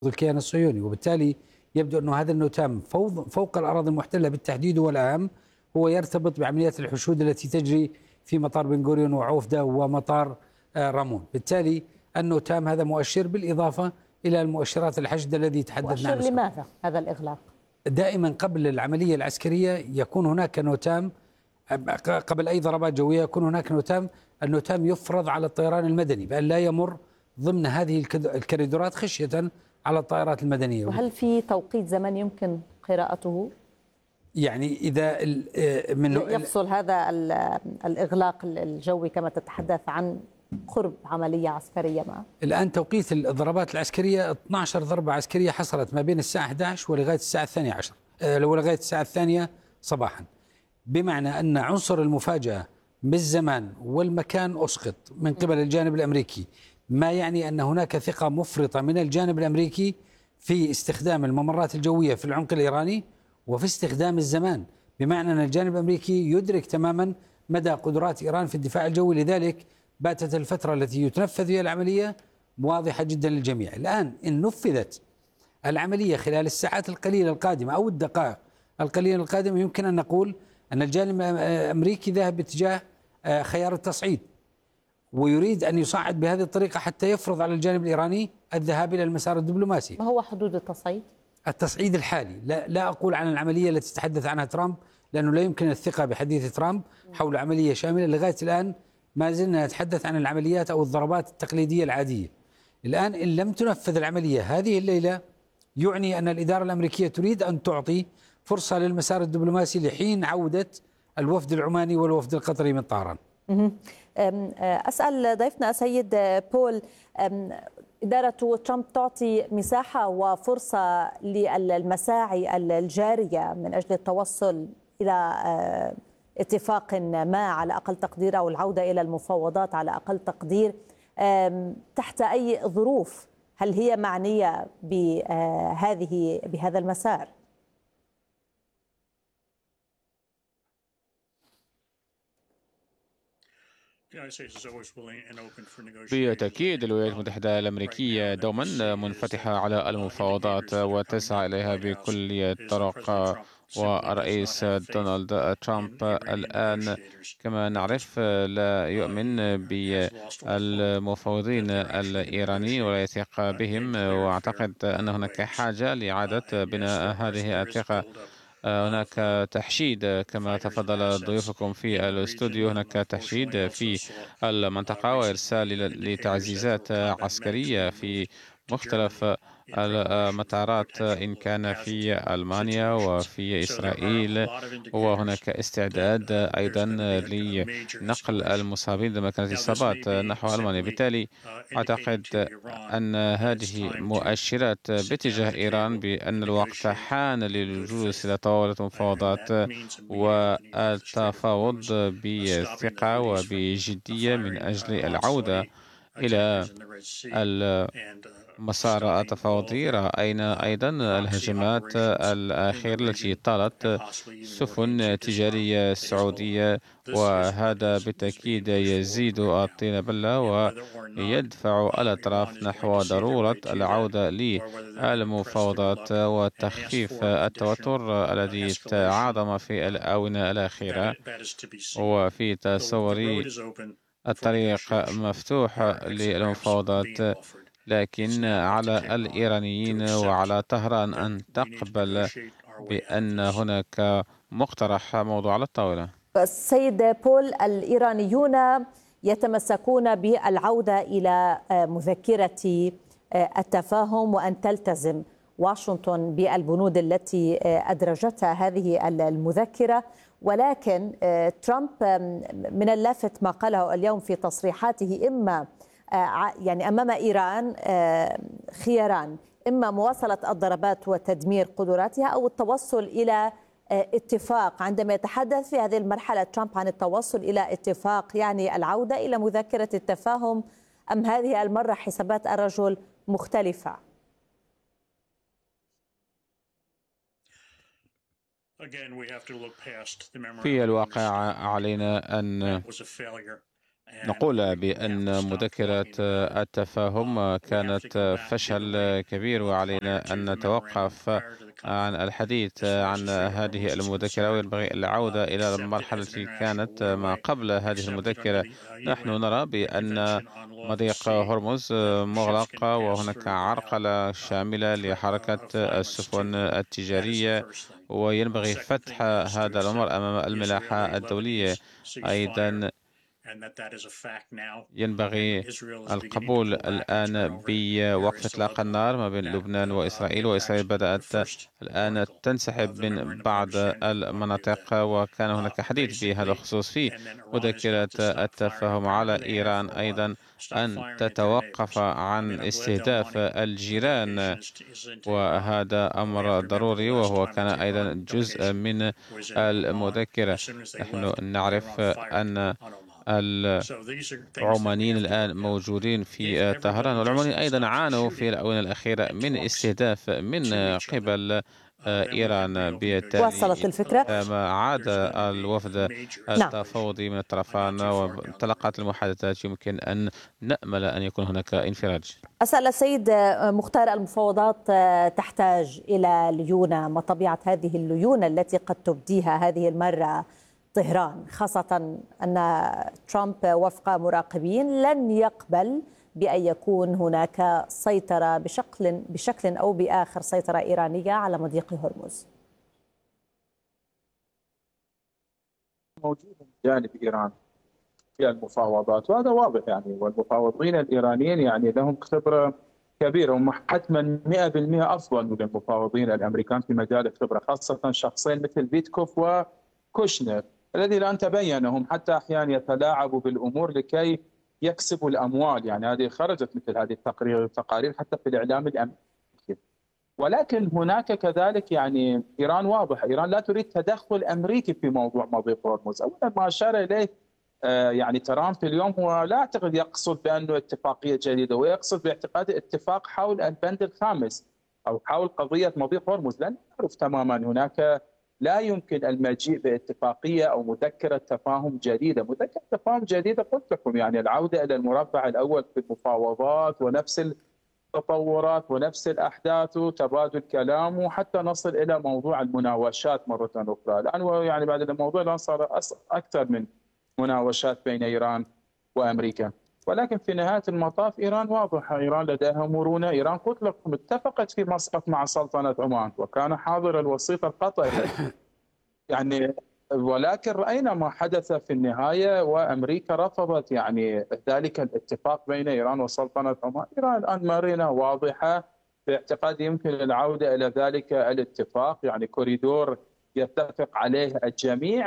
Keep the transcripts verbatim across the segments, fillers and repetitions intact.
الكيان الصهيوني، وبالتالي يبدو أن هذا النتام فوق, فوق الأراضي المحتلة بالتحديد، والأهم هو يرتبط بعمليات الحشود التي تجري في مطار بن غوريون وعوفدة ومطار رامون. بالتالي النتام هذا مؤشر بالإضافة إلى المؤشرات الحشد الذي تحدثنا عنه. مؤشر لماذا هذا الإغلاق؟ دائما قبل العملية العسكرية يكون هناك نتام، قبل أي ضربات جوية يكون هناك نتام. النتام يفرض على الطيران المدني بأن لا يمر ضمن هذه الكريدورات خشية على الطائرات المدنية. وهل في توقيت زمن يمكن قراءته؟ يعني إذا من يفصل هذا الإغلاق الجوي كما تتحدث عن قرب عملية عسكرية معه؟ الآن توقيت الضربات العسكرية اثنتي عشرة ضربة عسكرية حصلت ما بين الساعة إحدى عشر ولغاية الساعة الثانية عشر ولغاية الساعة الثانية صباحا، بمعنى أن عنصر المفاجأة بالزمان والمكان أسقط من قبل الجانب الأمريكي، ما يعني أن هناك ثقة مفرطة من الجانب الأمريكي في استخدام الممرات الجوية في العمق الإيراني وفي استخدام الزمان، بمعنى أن الجانب الأمريكي يدرك تماما مدى قدرات إيران في الدفاع الجوي. لذلك باتت الفترة التي يتنفذ فيها العملية واضحة جدا للجميع. الآن إن نفذت العملية خلال الساعات القليلة القادمة أو الدقائق القليلة القادمة، يمكن أن نقول أن الجانب الأمريكي ذهب باتجاه خيار التصعيد، ويريد أن يصعد بهذه الطريقة حتى يفرض على الجانب الإيراني الذهاب إلى المسار الدبلوماسي. ما هو حدود التصعيد؟ التصعيد الحالي، لا, لا أقول عن العملية التي تحدث عنها ترامب، لأنه لا يمكن الثقة بحديث ترامب حول عملية شاملة. لغاية الآن ما زلنا نتحدث عن العمليات أو الضربات التقليدية العادية. الآن إن لم تنفذ العملية هذه الليلة، يعني أن الإدارة الأمريكية تريد أن تعطي فرصة للمسار الدبلوماسي لحين عودة الوفد العماني والوفد القطري من طهران. أسأل ضيفنا سيد بول، إدارة ترامب تعطي مساحة وفرصة للمساعي الجارية من أجل التوصل إلى اتفاق ما على أقل تقدير، أو العودة إلى المفاوضات على أقل تقدير، تحت أي ظروف؟ هل هي معنية بهذه بهذا المسار؟ بالتأكيد الولايات المتحدة الأمريكية دوما منفتحة على المفاوضات وتسعى إليها بكل الطرق، والرئيس دونالد ترامب الآن كما نعرف لا يؤمن بالمفاوضين الإيرانيين ولا يثق بهم، وأعتقد أن هناك حاجة لإعادة بناء هذه الثقة. هناك تحشيد كما تفضل ضيوفكم في الاستوديو، هناك تحشيد في المنطقة وإرسال لتعزيزات عسكرية في مختلف المطارات إن كان في ألمانيا وفي إسرائيل، وهناك استعداد أيضا لنقل المصابين لمكان الإصابات نحو ألمانيا. بالتالي أعتقد أن هذه مؤشرات باتجاه إيران بأن الوقت حان للجلوس إلى طاولة المفاوضات والتفاوض بثقة وبجدية من أجل العودة إلى المسار التفاوضي. رأينا أيضا الهجمات الأخيرة التي طالت سفن تجارية سعودية، وهذا بالتأكيد يزيد الطين بلة ويدفع الأطراف نحو ضرورة العودة للمفاوضات وتخفيف التوتر الذي تعاظم في الآونة الأخيرة. وفي تصوري الطريق مفتوح للمفاوضات، لكن على الإيرانيين وعلى طهران أن تقبل بأن هناك مقترح موضوع على الطاولة. السيد بول، الإيرانيون يتمسكون بالعودة إلى مذكرة التفاهم وأن تلتزم واشنطن بالبنود التي أدرجتها هذه المذكرة، ولكن ترامب من اللافت ما قاله اليوم في تصريحاته، إما يعني أمام إيران خياران: إما مواصلة الضربات وتدمير قدراتها أو التوصل إلى اتفاق. عندما يتحدث في هذه المرحلة ترامب عن التوصل إلى اتفاق، يعني العودة إلى مذكرة التفاهم، أم هذه المرة حسابات الرجل مختلفة؟ في الواقع علينا أن نقول بأن مذكرة التفاهم كانت فشل كبير، وعلينا أن نتوقف عن الحديث عن هذه المذكرة، وينبغي العودة إلى المرحلة التي كانت ما قبل هذه المذكرة. نحن نرى بأن مضيق هرمز مغلق، وهناك عرقلة شاملة لحركة السفن التجارية، وينبغي فتح هذا الأمر أمام الملاحة الدولية. أيضا ينبغي القبول الآن بوقف إطلاق النار ما بين لبنان وإسرائيل، وإسرائيل بدأت الآن تنسحب من بعض المناطق، وكان هناك حديث في هذا الخصوص في مذكرة التفاهم على إيران أيضا أن تتوقف عن استهداف الجيران، وهذا أمر ضروري، وهو كان أيضا جزء من المذكرة. نحن نعرف أن العمانيين الآن موجودين في طهران، والعمانيين أيضا عانوا في الآونة الأخيرة من استهداف من قبل إيران. بالتالي وصلت الفكرة. عاد الوفد التفاوضي من الطرفان وانطلقت المحادثات، يمكن أن نأمل أن يكون هناك انفراج. أسأل السيد مختار، المفاوضات تحتاج إلى ليونة، ما طبيعة هذه الليونة التي قد تبديها هذه المرة طهران، خاصة أن ترامب وفق مراقبين لن يقبل بأن يكون هناك سيطرة بشكل بشكل أو بآخر، سيطرة إيرانية على مضيق هرمز. موجود جانب إيران في المفاوضات، وهذا واضح يعني، والمفاوضين الإيرانيين يعني لهم خبرة كبيرة، هم حتما مئة بالمئة أفضل من المفاوضين الأمريكان في مجال الخبرة، خاصة شخصين مثل فيتكوف وكوشنر الذي الآن تبين هم حتى أحيانا يتلاعبوا بالأمور لكي يكسبوا الأموال. يعني هذه خرجت مثل هذه التقارير التقارير حتى في الإعلام الأمريكي. ولكن هناك كذلك يعني إيران واضح، إيران لا تريد تدخل أمريكي في موضوع مضيق هرمز. أولا ما أشار إليه يعني ترامب اليوم هو لا أعتقد يقصد بأنه اتفاقية جديدة، ويقصد باعتقاد اتفاق حول البند الخامس أو حول قضية مضيق هرمز. لن نعرف تماما، هناك لا يمكن المجيء باتفاقية أو مذكرة تفاهم جديدة. مذكرة تفاهم جديدة قلت لكم يعني العودة إلى المربع الأول في المفاوضات ونفس التطورات ونفس الأحداث وتبادل كلام، وحتى نصل إلى موضوع المناوشات مرة أخرى. الآن يعني بعد الموضوع الآن صار أكثر من مناوشات بين إيران وأمريكا. ولكن في نهاية المطاف إيران واضحة، إيران لديها مرونة. إيران قلت لكم اتفقت في مسقط مع سلطنة عمان، وكان حاضر الوسيط القطري يعني، ولكن رأينا ما حدث في النهاية، وأمريكا رفضت يعني ذلك الاتفاق بين إيران وسلطنة عمان. إيران الآن مرنة واضحة، باعتقادي يمكن العودة إلى ذلك الاتفاق، يعني كوريدور يتفق عليه الجميع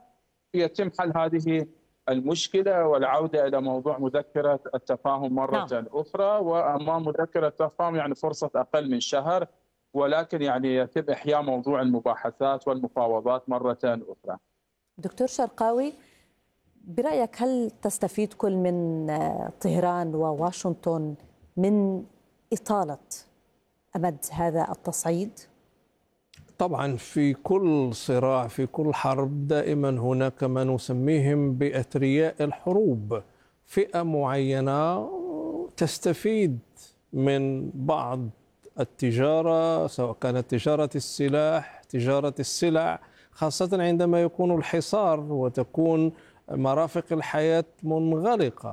ويتم حل هذه المشكلة والعودة إلى موضوع مذكرة التفاهم مرة نعم. أخرى. وأمام مذكرة التفاهم يعني فرصة أقل من شهر، ولكن يعني يتم إحياء موضوع المباحثات والمفاوضات مرة أخرى. دكتور شرقاوي، برأيك هل تستفيد كل من طهران وواشنطن من إطالة أمد هذا التصعيد؟ طبعا في كل صراع، في كل حرب دائما هناك ما نسميهم بأثرياء الحروب، فئة معينة تستفيد من بعض التجارة، سواء كانت تجارة السلاح، تجارة السلع، خاصة عندما يكون الحصار وتكون مرافق الحياة منغلقة.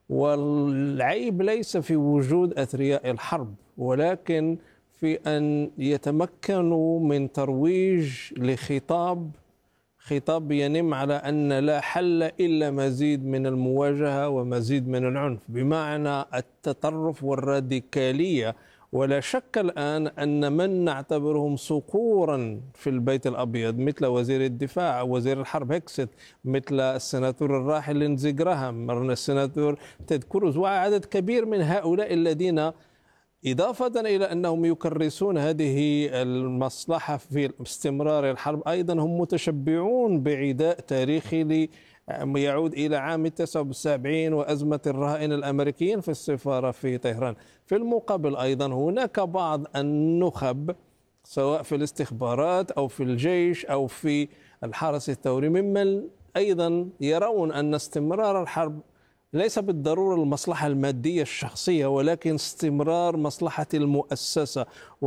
والعيب ليس في وجود أثرياء الحرب، ولكن في أن يتمكنوا من ترويج لخطاب خطاب ينم على أن لا حل إلا مزيد من المواجهة ومزيد من العنف، بمعنى التطرف والراديكالية. ولا شك الآن أن من نعتبرهم صقورا في البيت الأبيض مثل وزير الدفاع أو وزير الحرب هيكست، مثل السناتور الراحل لينزي جراهام، السناتور تيد كروز، وعدد كبير من هؤلاء الذين إضافة إلى أنهم يكرسون هذه المصلحة في استمرار الحرب، أيضا هم متشبعون بعداء تاريخي يعود إلى عام تسعة وسبعين وأزمة الرهائن الأمريكيين في السفارة في طهران. في المقابل أيضا هناك بعض النخب سواء في الاستخبارات أو في الجيش أو في الحرس الثوري ممن أيضا يرون أن استمرار الحرب ليس بالضرورة المصلحة المادية الشخصية، ولكن استمرار مصلحة المؤسسة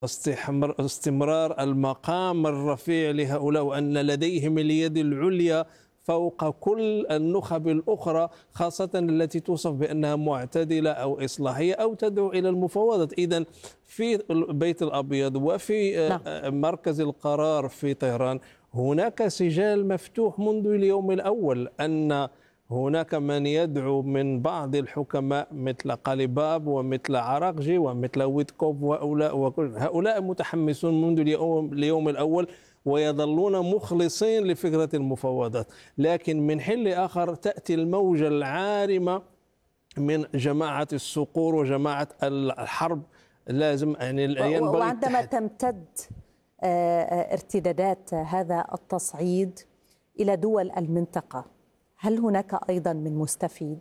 واستمرار المقام الرفيع لهؤلاء، وأن لديهم اليد العليا فوق كل النخب الأخرى، خاصة التي توصف بأنها معتدلة أو إصلاحية أو تدعو إلى المفاوضات. إذن في البيت الأبيض وفي نعم. مركز القرار في طهران هناك سجال مفتوح منذ اليوم الأول، أن هناك من يدعو من بعض الحكماء مثل قاليباف ومثل عراقجي ومثل ويتكوف وهؤلاء هؤلاء متحمسون منذ اليوم, اليوم الأول ويظلون مخلصين لفكرة المفاوضات. لكن من حين آخر تأتي الموجة العارمة من جماعة الصقور وجماعة الحرب. لازم يعني ينبغي وعندما تمتد ارتدادات هذا التصعيد إلى دول المنطقة، هل هناك أيضا من مستفيد؟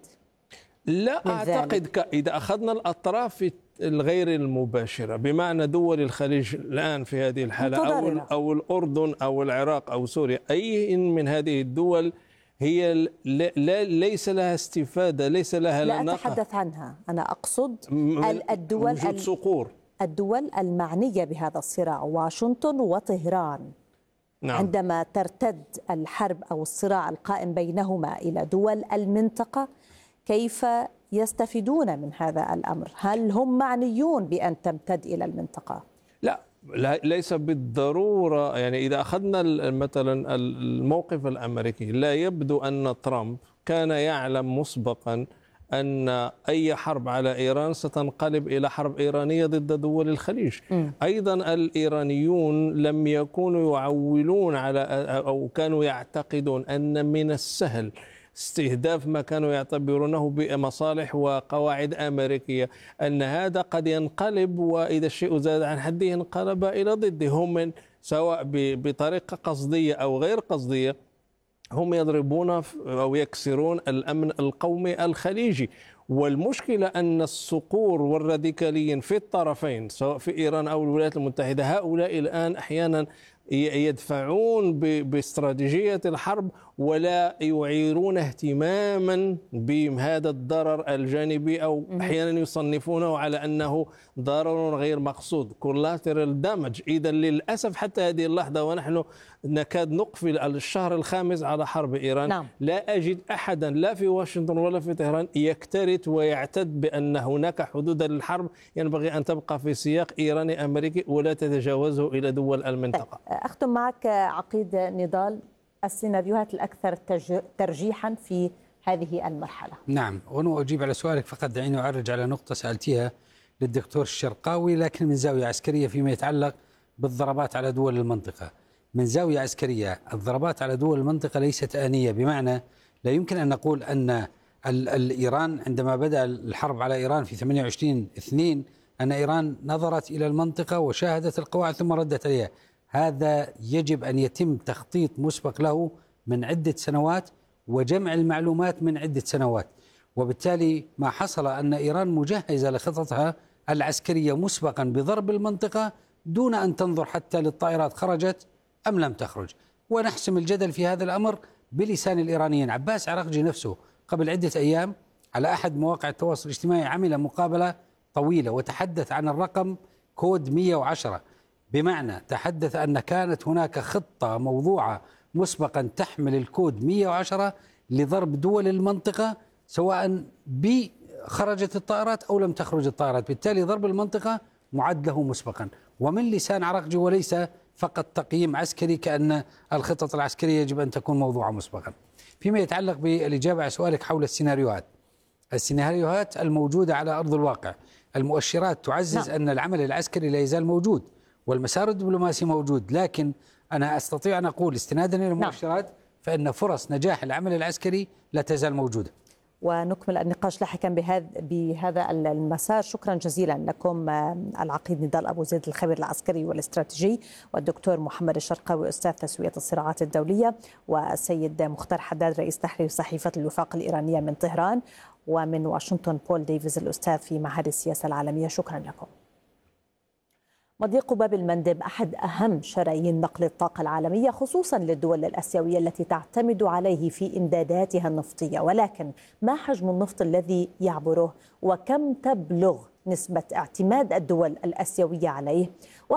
لا أعتقد. إذا أخذنا الأطراف الغير المباشرة بمعنى دول الخليج الآن في هذه الحالة أو, أو الأردن أو العراق أو سوريا، أي من هذه الدول هي ليس لها استفادة، ليس لها لا لا أتحدث عنها، أنا أقصد الدول وجود صقور الدول المعنية بهذا الصراع، واشنطن وطهران. نعم. عندما ترتد الحرب أو الصراع القائم بينهما إلى دول المنطقة، كيف يستفيدون من هذا الأمر؟ هل هم معنيون بأن تمتد إلى المنطقة؟ لا, لا ليس بالضرورة. يعني إذا أخذنا مثلا الموقف الأمريكي، لا يبدو أن ترامب كان يعلم مسبقا أن أي حرب على إيران ستنقلب إلى حرب إيرانية ضد دول الخليج. م. أيضا الإيرانيون لم يكونوا يعولون على أو كانوا يعتقدون أن من السهل استهداف ما كانوا يعتبرونه بمصالح وقواعد أمريكية، أن هذا قد ينقلب، وإذا الشيء زاد عن حده انقلب إلى ضده. هم سواء بطريقة قصدية أو غير قصدية هم يضربون أو يكسرون الأمن القومي الخليجي. والمشكلة أن الصقور والراديكاليين في الطرفين سواء في إيران أو الولايات المتحدة، هؤلاء الآن أحيانا يدفعون باستراتيجية الحرب ولا يعيرون اهتماما بهذا الضرر الجانبي، أو أحيانا يصنفونه على أنه ضرر غير مقصود collateral damage. إذا للأسف حتى هذه اللحظة ونحن نكاد نقفل الشهر الخامس على حرب إيران، نعم. لا أجد أحدا لا في واشنطن ولا في طهران يكترث ويعتد بأن هناك حدود للحرب ينبغي أن تبقى في سياق إيراني أمريكي ولا تتجاوزه إلى دول المنطقة. أختم معك عقيد نضال، السيناريوهات الأكثر ترجيحا في هذه المرحلة. نعم، وأنا أجيب على سؤالك، فقط دعيني أعرج على نقطة سألتها للدكتور الشرقاوي لكن من زاوية عسكرية فيما يتعلق بالضربات على دول المنطقة. من زاوية عسكرية الضربات على دول المنطقة ليست آنية، بمعنى لا يمكن أن نقول أن الإيران عندما بدأ الحرب على إيران في ثمانية وعشرين اثنين أن إيران نظرت إلى المنطقة وشاهدت القواعد ثم ردت عليها. هذا يجب أن يتم تخطيط مسبق له من عدة سنوات وجمع المعلومات من عدة سنوات، وبالتالي ما حصل أن إيران مجهزة لخططها العسكرية مسبقا بضرب المنطقة دون أن تنظر حتى للطائرات خرجت أم لم تخرج. ونحسم الجدل في هذا الأمر بلسان الإيرانيين. عباس عراقجي نفسه قبل عدة أيام على أحد مواقع التواصل الاجتماعي عمل مقابلة طويلة وتحدث عن الرقم كود مئة وعشرة، بمعنى تحدث أن كانت هناك خطة موضوعة مسبقا تحمل الكود مئة وعشرة لضرب دول المنطقة سواء بخرجت الطائرات أو لم تخرج الطائرات، بالتالي ضرب المنطقة معد له مسبقا. ومن لسان عراقجي وليس فقط تقييم عسكري كأن الخطط العسكرية يجب أن تكون موضوعة مسبقا. فيما يتعلق بالإجابة على سؤالك حول السيناريوهات، السيناريوهات الموجودة على أرض الواقع، المؤشرات تعزز نعم. أن العمل العسكري لا يزال موجود والمسار الدبلوماسي موجود، لكن أنا أستطيع أن أقول استنادا إلى المؤشرات نعم. فإن فرص نجاح العمل العسكري لا تزال موجودة. ونكمل النقاش لاحقا بهذا بهذا المسار. شكرا جزيلا لكم العقيد نضال أبو زيد الخبير العسكري والاستراتيجي، والدكتور محمد الشرقاوي أستاذ تسوية الصراعات الدولية، والسيد مختار حداد رئيس تحرير صحيفة الوفاق الإيرانية من طهران، ومن واشنطن بول ديفيز الأستاذ في معهد السياسة العالمية. شكرا لكم. مضيق باب المندب أحد أهم شرايين نقل الطاقة العالمية، خصوصا للدول الآسيوية التي تعتمد عليه في إمداداتها النفطية، ولكن ما حجم النفط الذي يعبره وكم تبلغ نسبة اعتماد الدول الآسيوية عليه؟